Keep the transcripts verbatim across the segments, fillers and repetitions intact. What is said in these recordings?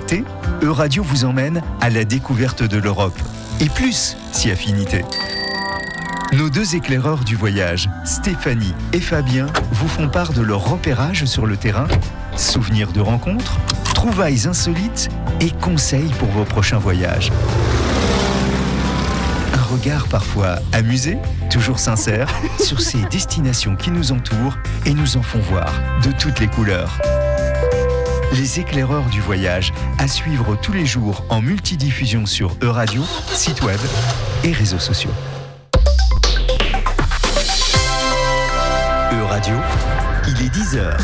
été, Euradio vous emmène à la découverte de l'Europe. Et plus, si affinité. Nos deux éclaireurs du voyage, Stéphanie et Fabien, vous font part de leur repérage sur le terrain, souvenirs de rencontres, trouvailles insolites et conseils pour vos prochains voyages. Un regard parfois amusé, toujours sincère, sur ces destinations qui nous entourent et nous en font voir de toutes les couleurs. Les éclaireurs du voyage, à suivre tous les jours en multidiffusion sur Euradio, site web et réseaux sociaux. Euradio, il est dix heures.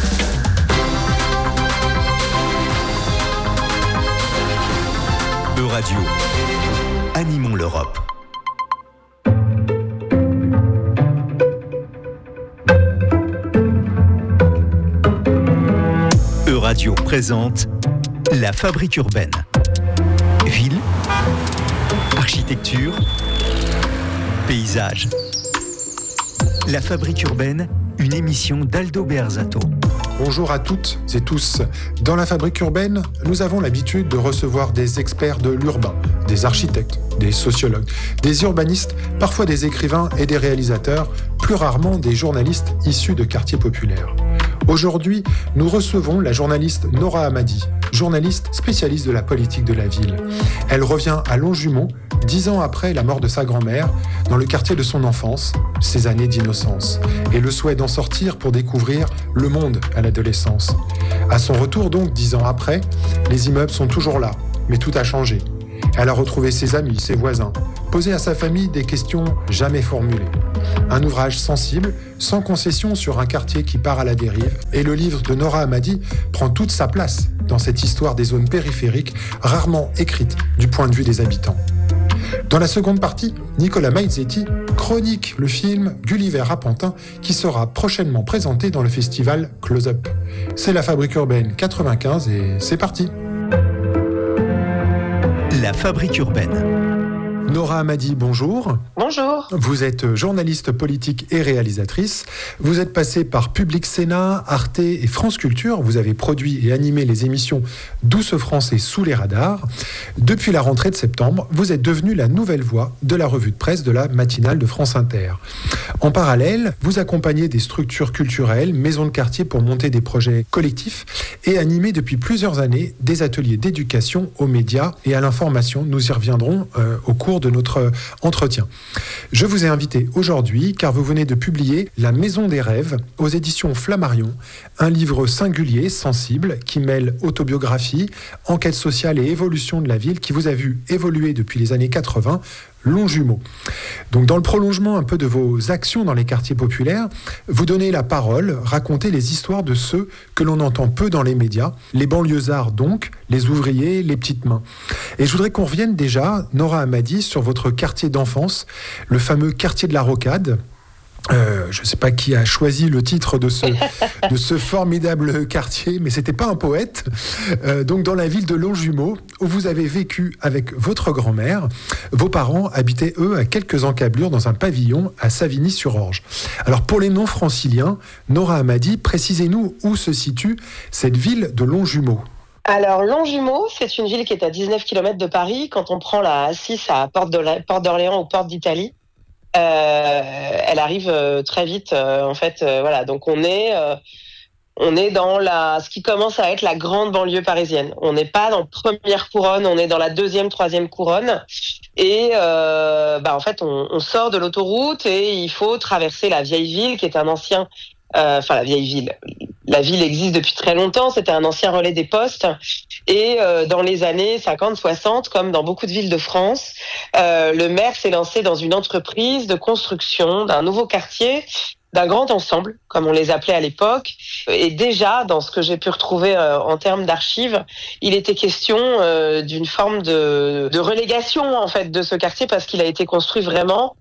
Euradio, animons l'Europe. Euradio présente La Fabrique urbaine. Ville, architecture, paysage. La Fabrique urbaine, une émission d'Aldo Bearzato. Bonjour à toutes et tous. Dans la Fabrique urbaine, nous avons l'habitude de recevoir des experts de l'urbain, des architectes, des sociologues, des urbanistes, parfois des écrivains et des réalisateurs, plus rarement des journalistes issus de quartiers populaires. Aujourd'hui, nous recevons la journaliste Nora Hamadi, journaliste spécialiste de la politique de la ville. Elle revient à Longjumeau, dix ans après la mort de sa grand-mère, dans le quartier de son enfance, ses années d'innocence, et le souhait d'en sortir pour découvrir le monde à l'adolescence. À son retour donc, dix ans après, les immeubles sont toujours là, mais tout a changé. Elle a retrouvé ses amis, ses voisins, posé à sa famille des questions jamais formulées. Un ouvrage sensible, sans concession sur un quartier qui part à la dérive, et le livre de Nora Hamadi prend toute sa place dans cette histoire des zones périphériques, rarement écrite du point de vue des habitants. Dans la seconde partie, Nicolas Maizetti chronique le film Gulliver à Pantin qui sera prochainement présenté dans le festival Close Up. C'est la Fabrique urbaine quatre-vingt-quinze et c'est parti. La Fabrique urbaine. Nora Hamadi, bonjour. Bonjour. Vous êtes journaliste politique et réalisatrice. Vous êtes passée par Public Sénat, Arte et France Culture. Vous avez produit et animé les émissions Douce France et Sous les radars. Depuis la rentrée de septembre, vous êtes devenue la nouvelle voix de la revue de presse de la matinale de France Inter. En parallèle, vous accompagnez des structures culturelles, maisons de quartier pour monter des projets collectifs et animez depuis plusieurs années des ateliers d'éducation aux médias et à l'information. Nous y reviendrons euh, au cours de notre entretien. Je vous ai invité aujourd'hui car vous venez de publier La Maison des rêves aux éditions Flammarion, un livre singulier, sensible, qui mêle autobiographie, enquête sociale et évolution de la ville qui vous a vu évoluer depuis les années quatre-vingts, Longjumeau. Donc dans le prolongement un peu de vos actions dans les quartiers populaires, vous donnez la parole, racontez les histoires de ceux que l'on entend peu dans les médias, les banlieusards donc, les ouvriers, les petites mains. Et je voudrais qu'on revienne déjà, Nora Hamadi, sur votre quartier d'enfance, le fameux quartier de la Rocade. Euh, je ne sais pas qui a choisi le titre de ce, de ce formidable quartier, mais c'était pas un poète. Euh, donc dans la ville de Longjumeau, où vous avez vécu avec votre grand-mère, vos parents habitaient eux à quelques encablures dans un pavillon à Savigny-sur-Orge. Alors pour les non-franciliens, Nora Hamadi, précisez-nous où se situe cette ville de Longjumeau. Alors, Longjumeau, c'est une ville qui est à dix-neuf kilomètres de Paris. Quand on prend la A six à Porte d'Orléans ou Porte d'Italie, Euh, elle arrive euh, très vite euh, en fait euh, voilà donc on est euh, on est dans la ce qui commence à être la grande banlieue parisienne. On n'est pas dans première couronne, on est dans la deuxième troisième couronne et euh, bah en fait on, on sort de l'autoroute et il faut traverser la vieille ville qui est un ancien euh, enfin la vieille ville la ville existe depuis très longtemps, c'était un ancien relais des postes et euh, dans les années cinquante soixante, comme dans beaucoup de villes de France, euh, le maire s'est lancé dans une entreprise de construction d'un nouveau quartier, d'un grand ensemble, comme on les appelait à l'époque. Et déjà, dans ce que j'ai pu retrouver euh, en termes d'archives, il était question euh, d'une forme de, de relégation en fait de ce quartier parce qu'il a été construit vraiment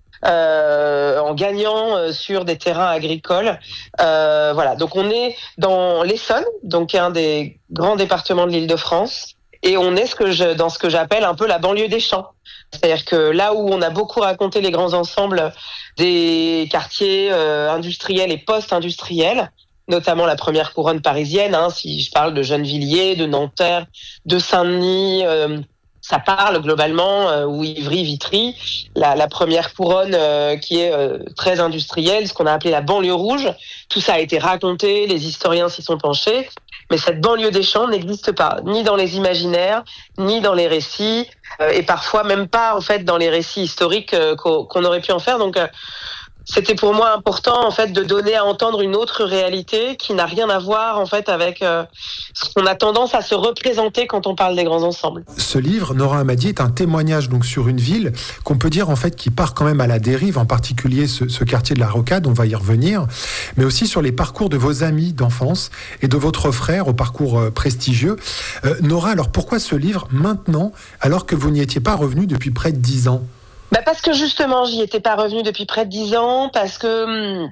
Euh, en gagnant euh, sur des terrains agricoles. Euh, voilà, donc on est dans l'Essonne, donc un des grands départements de l'Île-de-France, et on est ce que je, dans ce que j'appelle un peu la banlieue des champs. C'est-à-dire que là où on a beaucoup raconté les grands ensembles des quartiers euh, industriels et post-industriels, notamment la première couronne parisienne, hein, si je parle de Gennevilliers, de Nanterre, de Saint-Denis, euh, ça parle globalement, euh, ou Ivry, Vitry, la, la première couronne euh, qui est euh, très industrielle, ce qu'on a appelé la banlieue rouge. Tout ça a été raconté, les historiens s'y sont penchés, mais cette banlieue des champs n'existe pas, ni dans les imaginaires, ni dans les récits, euh, et parfois même pas en fait dans les récits historiques euh, qu'on, qu'on aurait pu en faire. Donc euh, c'était pour moi important en fait de donner à entendre une autre réalité qui n'a rien à voir en fait avec euh, ce qu'on a tendance à se représenter quand on parle des grands ensembles. Ce livre, Nora Hamadi, est un témoignage donc sur une ville qu'on peut dire en fait qui part quand même à la dérive, en particulier ce, ce quartier de la Rocade, on va y revenir, mais aussi sur les parcours de vos amis d'enfance et de votre frère au parcours euh, prestigieux. Euh, Nora, alors pourquoi ce livre maintenant alors que vous n'y étiez pas revenu depuis près de dix ans ? Bah parce que justement, j'y étais pas revenue depuis près de dix ans, parce que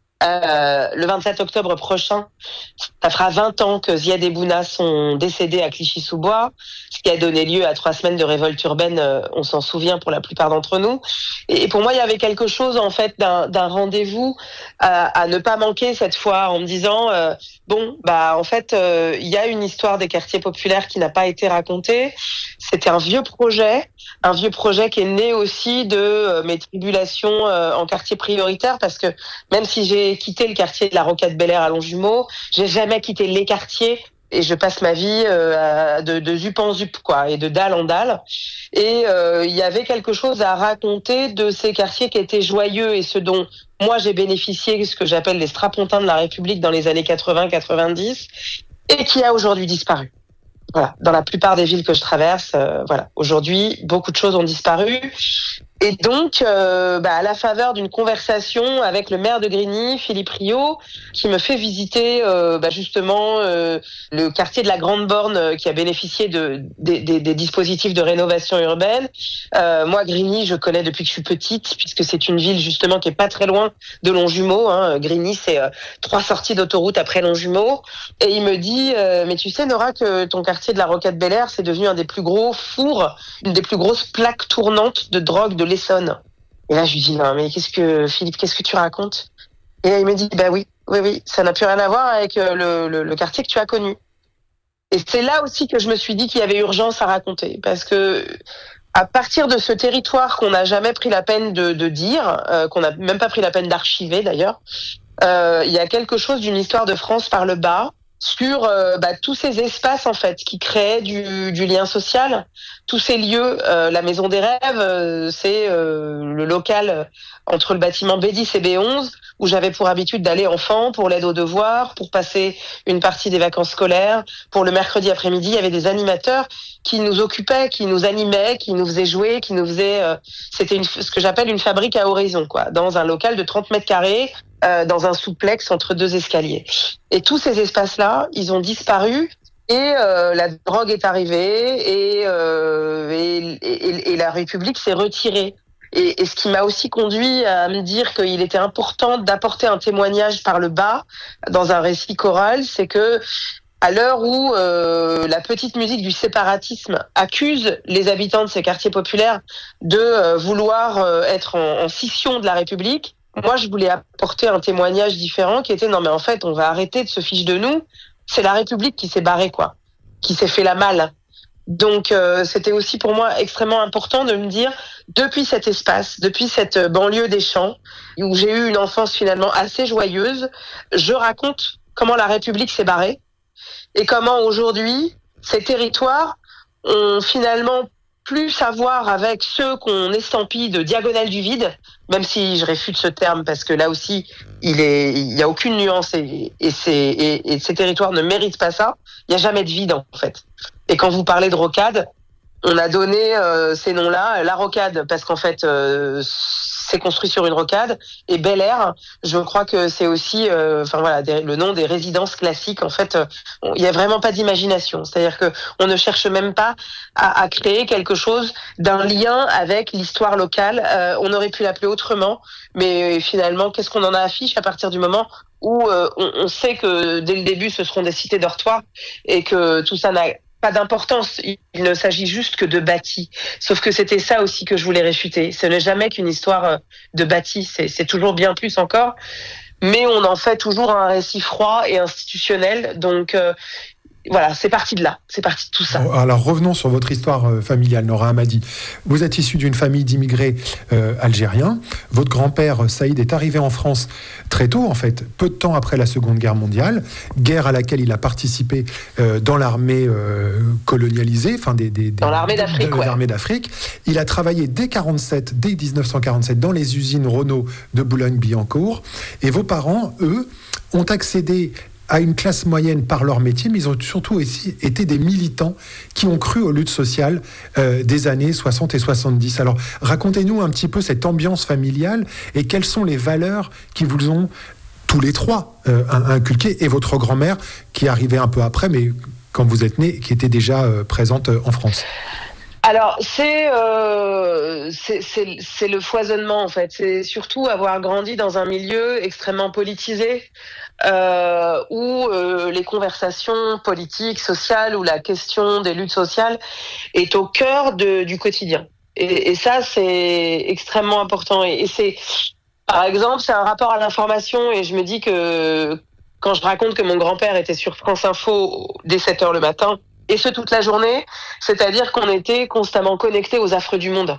euh, le vingt-sept octobre prochain, ça fera vingt ans que Ziad et Bouna sont décédés à Clichy-sous-Bois, ce qui a donné lieu à trois semaines de révolte urbaine, euh, on s'en souvient pour la plupart d'entre nous. Et, et pour moi, il y avait quelque chose en fait d'un, d'un rendez-vous à, à ne pas manquer cette fois, en me disant euh, bon, bah en fait, euh, il y a une histoire des quartiers populaires qui n'a pas été racontée. C'était un vieux projet. Un vieux projet qui est né aussi de euh, mes tribulations euh, en quartier prioritaire, parce que même si j'ai quitté le quartier de la Rocade Bel-Air à Longjumeau, j'ai jamais quitté les quartiers et je passe ma vie euh, à, de, de zup en zup, quoi, et de dalle en dalle. Et euh, il y avait quelque chose à raconter de ces quartiers qui étaient joyeux et ceux dont moi j'ai bénéficié, ce que j'appelle les strapontins de la République dans les années quatre-vingts quatre-vingt-dix, et qui a aujourd'hui disparu. Voilà, dans la plupart des villes que je traverse, euh, voilà, aujourd'hui, beaucoup de choses ont disparu. Et donc, euh, bah, à la faveur d'une conversation avec le maire de Grigny, Philippe Rio, qui me fait visiter euh, bah, justement euh, le quartier de la Grande Borne euh, qui a bénéficié de, des, des, des dispositifs de rénovation urbaine. Euh, moi, Grigny, je connais depuis que je suis petite, puisque c'est une ville justement qui est pas très loin de Longjumeau. Hein. Grigny, c'est euh, trois sorties d'autoroute après Longjumeau. Et il me dit, euh, mais tu sais Nora que ton quartier de la Rocade Bel-Air, c'est devenu un des plus gros fours, une des plus grosses plaques tournantes de drogue de l'Essonne. Et là, je lui dis, non, mais qu'est-ce que, Philippe, qu'est-ce que tu racontes? Et là, il me dit, bah oui, oui, oui, ça n'a plus rien à voir avec le, le, le quartier que tu as connu. Et c'est là aussi que je me suis dit qu'il y avait urgence à raconter, parce que à partir de ce territoire qu'on n'a jamais pris la peine de, de dire, euh, qu'on n'a même pas pris la peine d'archiver d'ailleurs, euh, il y a quelque chose d'une histoire de France par le bas, sur euh, bah, tous ces espaces en fait qui créaient du, du lien social, tous ces lieux. Euh, la Maison des Rêves, euh, c'est euh, le local entre le bâtiment B dix et B onze où j'avais pour habitude d'aller enfant pour l'aide aux devoirs, pour passer une partie des vacances scolaires. Pour le mercredi après-midi, il y avait des animateurs qui nous occupaient, qui nous animaient, qui nous faisaient jouer, qui nous faisaient... Euh, c'était une, ce que j'appelle une fabrique à horizon, quoi, dans un local de trente mètres carrés, euh, dans un souplex entre deux escaliers. Et tous ces espaces-là, ils ont disparu. Et euh, la drogue est arrivée et, euh, et, et, et la République s'est retirée. Et, et ce qui m'a aussi conduit à me dire qu'il était important d'apporter un témoignage par le bas dans un récit choral, c'est que à l'heure où euh, la petite musique du séparatisme accuse les habitants de ces quartiers populaires de euh, vouloir euh, être en, en scission de la République, moi je voulais apporter un témoignage différent qui était non mais en fait on va arrêter de se fiche de nous, c'est la République qui s'est barrée, quoi, qui s'est fait la malle. Donc euh, c'était aussi pour moi extrêmement important de me dire, depuis cet espace, depuis cette banlieue des Champs, où j'ai eu une enfance finalement assez joyeuse, je raconte comment la République s'est barrée et comment aujourd'hui ces territoires ont finalement plus à voir avec ceux qu'on estampille de diagonale du vide, même si je réfute ce terme parce que là aussi il est, il y a aucune nuance et, et, c'est, et, et ces territoires ne méritent pas ça. Il n'y a jamais de vide en fait. Et quand vous parlez de rocade, on a donné euh, ces noms-là, la rocade parce qu'en fait euh, c'est construit sur une rocade, et Bel Air, je crois que c'est aussi, euh, enfin voilà, des, le nom des résidences classiques. En fait, euh, il y a vraiment pas d'imagination. C'est-à-dire que on ne cherche même pas à, à créer quelque chose d'un lien avec l'histoire locale. Euh, on aurait pu l'appeler autrement, mais finalement, qu'est-ce qu'on en a affiche à partir du moment où euh, on, on sait que dès le début, ce seront des cités dortoirs et que tout ça n'a pas d'importance, il ne s'agit juste que de bâti. Sauf que c'était ça aussi que je voulais réfuter. Ce n'est jamais qu'une histoire de bâti, c'est, c'est toujours bien plus encore. mais on en fait toujours un récit froid et institutionnel. Donc euh, voilà, c'est parti de là, c'est parti de tout ça. Alors revenons sur votre histoire euh, familiale, Nora Hamadi. Vous êtes issue d'une famille d'immigrés euh, algériens. Votre grand-père Saïd est arrivé en France très tôt, en fait, peu de temps après la Seconde Guerre mondiale, guerre à laquelle il a participé euh, dans l'armée euh, colonialisée, enfin des, des, des dans l'armée d'Afrique. De, ouais. l'armée d'Afrique. Il a travaillé dès quarante-sept, dès dix-neuf cent quarante-sept, dans les usines Renault de Boulogne-Billancourt. Et vos parents, eux, ont accédé à une classe moyenne par leur métier, mais ils ont surtout aussi été des militants qui ont cru aux luttes sociales euh, des années soixante et soixante-dix. Alors, racontez-nous un petit peu cette ambiance familiale et quelles sont les valeurs qui vous ont, tous les trois, euh, inculquées, et votre grand-mère, qui arrivait un peu après, mais quand vous êtes nés, qui était déjà euh, présente euh, en France. Alors, c'est, euh, c'est, c'est, c'est le foisonnement, en fait. C'est surtout avoir grandi dans un milieu extrêmement politisé, euh, où euh, les conversations politiques, sociales, où la question des luttes sociales est au cœur de, du quotidien. Et, et ça, c'est extrêmement important. Et, et c'est, par exemple, c'est un rapport à l'information, et je me dis que quand je raconte que mon grand-père était sur France Info dès sept heures le matin, et ce toute la journée, c'est-à-dire qu'on était constamment connectés aux affres du monde.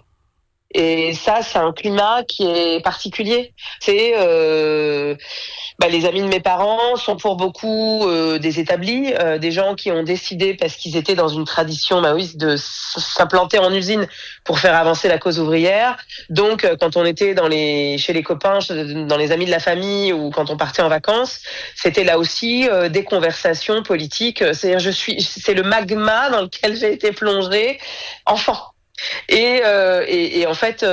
Et ça, c'est un climat qui est particulier. C'est euh, bah, les amis de mes parents sont pour beaucoup euh, des établis, euh, des gens qui ont décidé, parce qu'ils étaient dans une tradition maoïste, de s'implanter en usine pour faire avancer la cause ouvrière. Donc, quand on était dans les, chez les copains, dans les amis de la famille, ou quand on partait en vacances, c'était là aussi euh, des conversations politiques. C'est-à-dire, je suis, c'est le magma dans lequel j'ai été plongée enfant. Et, euh, et, et en fait,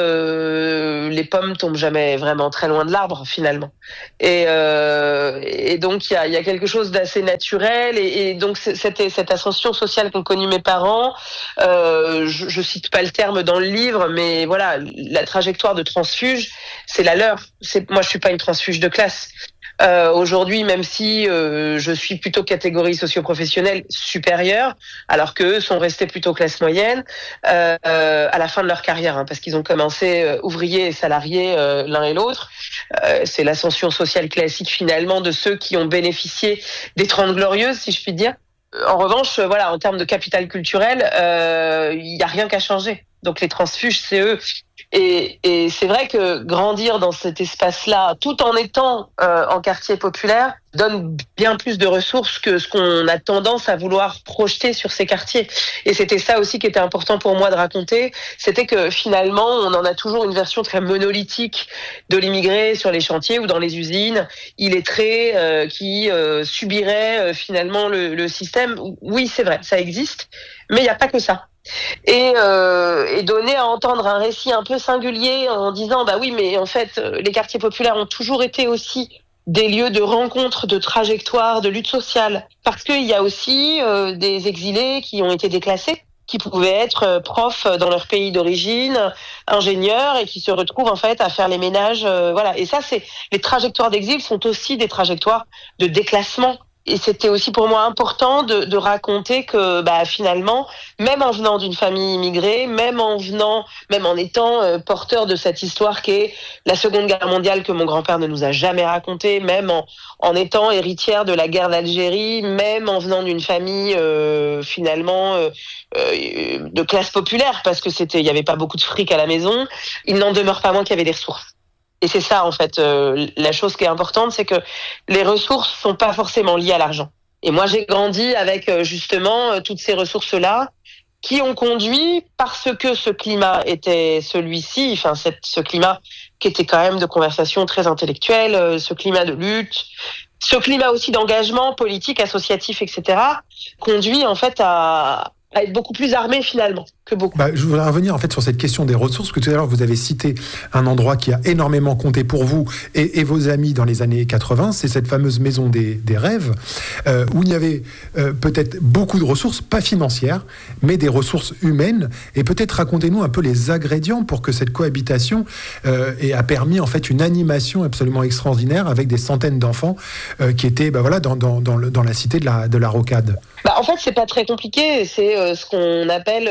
euh, les pommes tombent jamais vraiment très loin de l'arbre, finalement. Et, euh, et donc, il y a, y a quelque chose d'assez naturel. Et, et donc, cette, cette ascension sociale qu'ont connue mes parents, euh, je, je cite pas le terme dans le livre, mais voilà, la trajectoire de transfuge, c'est la leur. C'est, moi, je suis pas une transfuge de classe. Euh, aujourd'hui, même si euh, je suis plutôt catégorie socio-professionnelle supérieure, alors qu'eux sont restés plutôt classe moyenne, euh, euh, à la fin de leur carrière, hein, parce qu'ils ont commencé euh, ouvriers et salariés euh, l'un et l'autre. Euh, c'est l'ascension sociale classique finalement de ceux qui ont bénéficié des Trente Glorieuses, si je puis dire. En revanche, voilà, en termes de capital culturel, euh, il n'y a rien qu'à changer. Donc les transfuges, c'est eux. Et, et c'est vrai que grandir dans cet espace-là, tout en étant euh, en quartier populaire, donne bien plus de ressources que ce qu'on a tendance à vouloir projeter sur ces quartiers. Et c'était ça aussi qui était important pour moi de raconter, c'était que finalement, on en a toujours une version très monolithique de l'immigré sur les chantiers ou dans les usines, illettré, euh, qui euh, subirait euh, finalement le, le système. Oui, c'est vrai, ça existe, mais il n'y a pas que ça. Et, euh, et donner à entendre un récit un peu singulier en disant bah oui mais en fait les quartiers populaires ont toujours été aussi des lieux de rencontre, de trajectoire, de lutte sociale, parce qu'il y a aussi euh, des exilés qui ont été déclassés, qui pouvaient être profs dans leur pays d'origine, ingénieurs, et qui se retrouvent en fait à faire les ménages, euh, voilà. Et ça, c'est les trajectoires d'exil sont aussi des trajectoires de déclassement. Et c'était aussi pour moi important de, de raconter que bah, finalement, même en venant d'une famille immigrée, même en venant, même en étant euh, porteur de cette histoire qui est la Seconde Guerre mondiale que mon grand-père ne nous a jamais racontée, même en, en étant héritière de la guerre d'Algérie, même en venant d'une famille euh, finalement euh, euh, de classe populaire, parce que c'était, il y avait pas beaucoup de fric à la maison, il n'en demeure pas moins qu'il y avait des ressources. Et c'est ça, en fait, euh, la chose qui est importante, c'est que les ressources sont pas forcément liées à l'argent. Et moi, j'ai grandi avec, euh, justement, euh, toutes ces ressources-là qui ont conduit, parce que ce climat était celui-ci, enfin, cette, ce climat qui était quand même de conversation très intellectuelle, euh, ce climat de lutte, ce climat aussi d'engagement politique, associatif, et cetera, conduit, en fait, à, à être beaucoup plus armé, finalement. Que beaucoup. Bah, je voudrais revenir en fait sur cette question des ressources, que tout à l'heure vous avez cité un endroit qui a énormément compté pour vous et, et vos amis dans les années quatre-vingts, c'est cette fameuse maison des, des rêves, euh, où il y avait euh, peut-être beaucoup de ressources, pas financières, mais des ressources humaines. Et peut-être racontez-nous un peu les ingrédients pour que cette cohabitation euh, ait a permis en fait une animation absolument extraordinaire avec des centaines d'enfants euh, qui étaient bah, voilà, dans, dans, dans, le, dans la cité de la, de la Rocade. Bah, en fait, c'est pas très compliqué, c'est euh, ce qu'on appelle... Euh,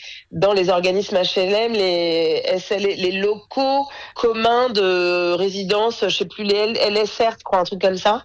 dans les organismes H L M, les S L, les locaux communs de résidence, je sais plus, les L S R, je crois, un truc comme ça.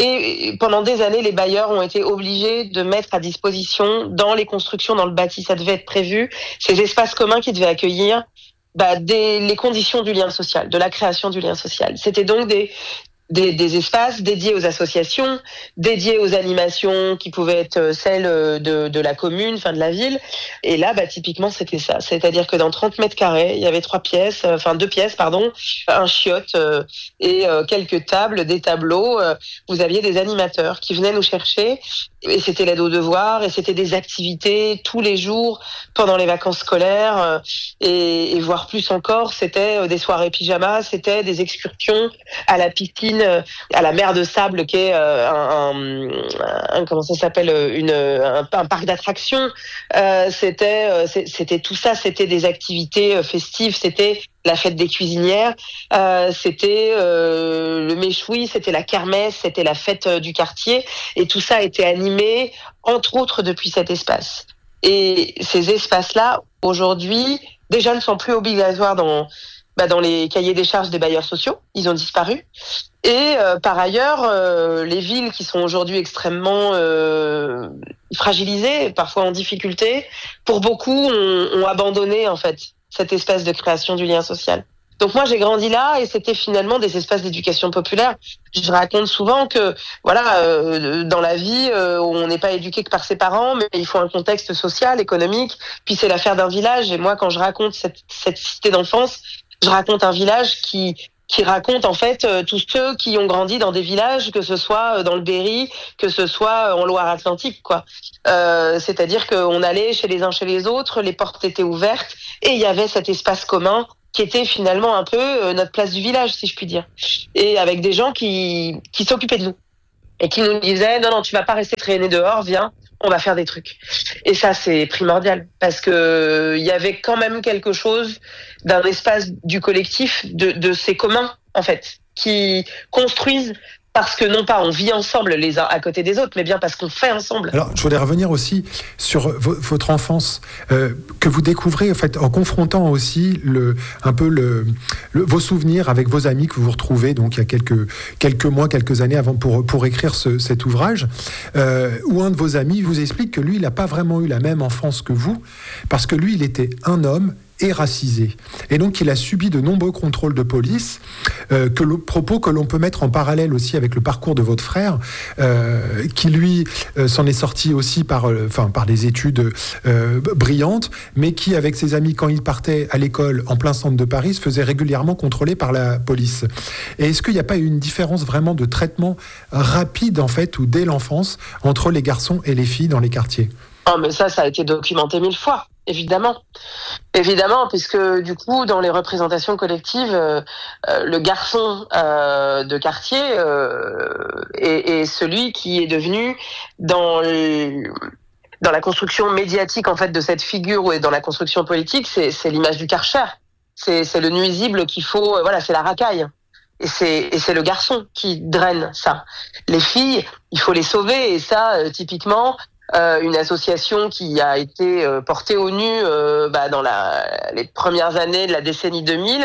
Et pendant des années, les bailleurs ont été obligés de mettre à disposition dans les constructions, dans le bâti, ça devait être prévu, ces espaces communs qui devaient accueillir bah, des, les conditions du lien social, de la création du lien social. C'était donc des Des, des espaces dédiés aux associations, dédiés aux animations qui pouvaient être celles de, de la commune, enfin de la ville. Et là, bah, typiquement, c'était ça. C'est-à-dire que dans trente mètres carrés, il y avait trois pièces, euh, enfin deux pièces, pardon, un chiotte euh, et euh, quelques tables, des tableaux. Euh, vous aviez des animateurs qui venaient nous chercher. Et c'était l'aide aux devoirs, et c'était des activités tous les jours pendant les vacances scolaires, euh, et, et voire plus encore, c'était euh, des soirées pyjama, c'était des excursions à la piscine, euh, à la mer de sable, qui est euh, un, un, un comment ça s'appelle, une un, un parc d'attractions. Euh, c'était euh, c'était tout ça, c'était des activités euh, festives, c'était la fête des cuisinières, euh, c'était euh, le méchoui, c'était la kermesse, c'était la fête euh, du quartier, et tout ça a été animé, entre autres, depuis cet espace. Et ces espaces-là, aujourd'hui, déjà ne sont plus obligatoires dans, bah, dans les cahiers des charges des bailleurs sociaux, ils ont disparu. Et euh, par ailleurs, euh, les villes qui sont aujourd'hui extrêmement euh, fragilisées, parfois en difficulté, pour beaucoup ont, ont abandonné en fait cet espace de création du lien social. Donc moi j'ai grandi là, et c'était finalement des espaces d'éducation populaire. Je raconte souvent que voilà, euh, dans la vie, euh, on n'est pas éduqué que par ses parents, mais il faut un contexte social, économique. Puis c'est l'affaire d'un village. Et moi, quand je raconte cette, cette cité d'enfance, je raconte un village qui qui raconte en fait euh, tous ceux qui ont grandi dans des villages, que ce soit dans le Berry, que ce soit en Loire-Atlantique, quoi. Euh, c'est-à-dire qu'on allait chez les uns chez les autres, les portes étaient ouvertes, et il y avait cet espace commun qui était finalement un peu euh, notre place du village, si je puis dire. Et avec des gens qui qui s'occupaient de nous et qui nous disaient non non, tu vas pas rester traîner dehors, viens, on va faire des trucs. Et ça, c'est primordial, parce que il y avait quand même quelque chose d'un espace du collectif, de, de ces communs, en fait, qui construisent, parce que non pas on vit ensemble les uns à côté des autres, mais bien parce qu'on fait ensemble. Alors, je voulais revenir aussi sur v- votre enfance, euh, que vous découvrez en fait en confrontant aussi le, un peu le, le, vos souvenirs avec vos amis que vous retrouvez donc il y a quelques, quelques mois, quelques années avant pour, pour écrire ce, cet ouvrage, euh, où un de vos amis vous explique que lui, il n'a pas vraiment eu la même enfance que vous, parce que lui, il était un homme et racisé. Et donc, il a subi de nombreux contrôles de police, euh, que le propos que l'on peut mettre en parallèle aussi avec le parcours de votre frère, euh, qui lui euh, s'en est sorti aussi par, euh, enfin, par des études euh, brillantes, mais qui, avec ses amis, quand il partait à l'école en plein centre de Paris, se faisait régulièrement contrôler par la police. Et est-ce qu'il n'y a pas eu une différence vraiment de traitement rapide, en fait, ou dès l'enfance, entre les garçons et les filles dans les quartiers ? Oh, mais ça, ça a été documenté mille fois, évidemment. Évidemment, puisque du coup, dans les représentations collectives, euh, euh, le garçon euh, de quartier euh, est, est celui qui est devenu, dans, le, dans la construction médiatique en fait de cette figure, et dans la construction politique, c'est, c'est l'image du Karcher. C'est, c'est le nuisible qu'il faut, euh, voilà, c'est la racaille. Et c'est, et c'est le garçon qui draine ça. Les filles, il faut les sauver, et ça, euh, typiquement... Euh, une association qui a été euh, portée au nu euh, bah, dans la, les premières années de la décennie deux mille,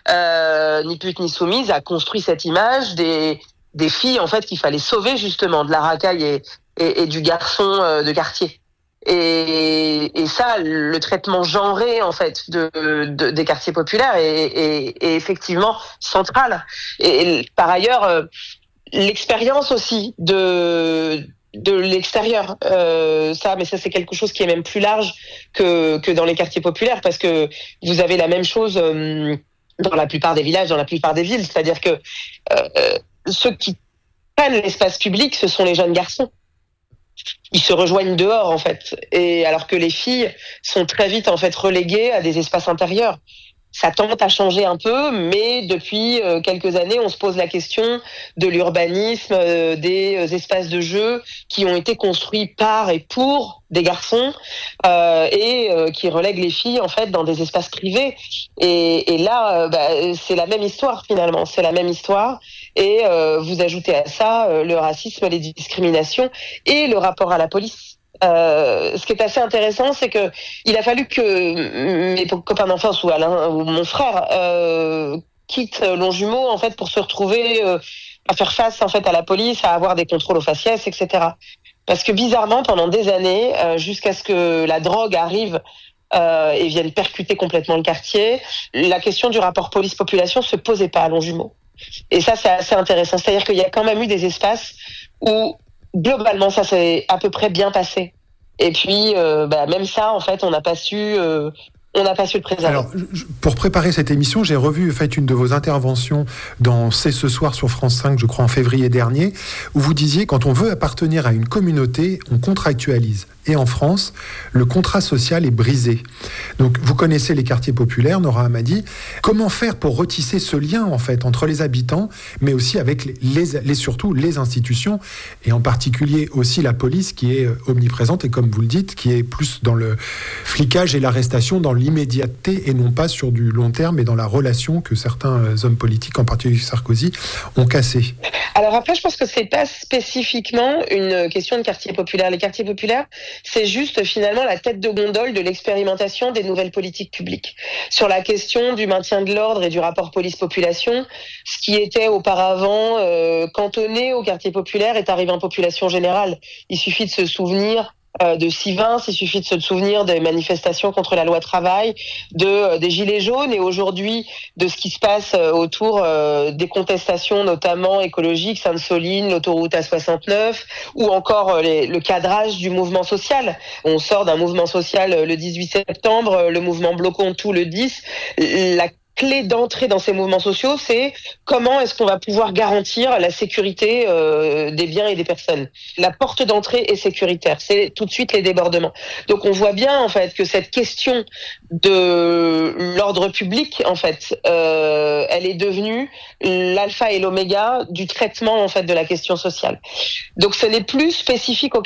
euh, Ni pute ni soumise, a construit cette image des, des filles en fait qu'il fallait sauver justement de la racaille et, et, et du garçon euh, de quartier. Et, et ça, le traitement genré en fait de, de des quartiers populaires est, est, est effectivement central. Et, et par ailleurs, euh, l'expérience aussi de de l'extérieur, euh, ça, mais ça c'est quelque chose qui est même plus large que que dans les quartiers populaires, parce que vous avez la même chose euh, dans la plupart des villages, dans la plupart des villes, c'est-à-dire que euh, ceux qui prennent l'espace public, ce sont les jeunes garçons. Ils se rejoignent dehors en fait, et alors que les filles sont très vite en fait reléguées à des espaces intérieurs. Ça tente à changer un peu, mais depuis euh, quelques années, on se pose la question de l'urbanisme, euh, des euh, espaces de jeu qui ont été construits par et pour des garçons euh, et euh, qui relèguent les filles en fait dans des espaces privés. Et, et là, euh, bah, c'est la même histoire finalement, c'est la même histoire. Et euh, vous ajoutez à ça euh, le racisme, les discriminations et le rapport à la police. Euh, ce qui est assez intéressant, c'est que il a fallu que mes copains d'enfance ou Alain ou mon frère euh, quittent Longjumeau en fait pour se retrouver euh, à faire face en fait à la police, à avoir des contrôles aux faciès, et cetera. Parce que bizarrement, pendant des années, euh, jusqu'à ce que la drogue arrive euh, et vienne percuter complètement le quartier, la question du rapport police-population se posait pas à Longjumeau. Et ça, c'est assez intéressant. C'est-à-dire qu'il y a quand même eu des espaces où globalement, ça s'est à peu près bien passé. Et puis, euh, bah, même ça, en fait, on n'a pas su, euh, on n'a pas su le préserver. Alors, je, pour préparer cette émission, j'ai revu en fait une de vos interventions dans C'est ce soir sur France cinq, je crois en février dernier, où vous disiez quand on veut appartenir à une communauté, on contractualise. Et en France, le contrat social est brisé. Donc, vous connaissez les quartiers populaires, Nora Hamadi. Comment faire pour retisser ce lien, en fait, entre les habitants, mais aussi avec les, les, les surtout les institutions, et en particulier aussi la police qui est omniprésente, et comme vous le dites, qui est plus dans le flicage et l'arrestation, dans l'immédiateté, et non pas sur du long terme, et dans la relation que certains hommes politiques, en particulier Sarkozy, ont cassée. Alors après, je pense que c'est pas spécifiquement une question de quartier populaire. Les quartiers populaires, c'est juste finalement la tête de gondole de l'expérimentation des nouvelles politiques publiques. Sur la question du maintien de l'ordre et du rapport police-population, ce qui était auparavant euh, cantonné au quartier populaire est arrivé en population générale. Il suffit de se souvenir euh, de Sivins, il suffit de se souvenir des manifestations contre la loi travail, de euh, des gilets jaunes et aujourd'hui de ce qui se passe euh, autour euh, des contestations notamment écologiques, Sainte-Soline, l'autoroute A soixante-neuf ou encore euh, les, le cadrage du mouvement social. On sort d'un mouvement social euh, le dix-huit septembre, euh, le mouvement Bloquons tout le dix. La clé d'entrée dans ces mouvements sociaux, c'est comment est-ce qu'on va pouvoir garantir la sécurité euh, des biens et des personnes. La porte d'entrée est sécuritaire, c'est tout de suite les débordements. Donc on voit bien en fait que cette question de l'ordre public, en fait, euh, elle est devenue l'alpha et l'oméga du traitement en fait de la question sociale. Donc ce n'est plus spécifique au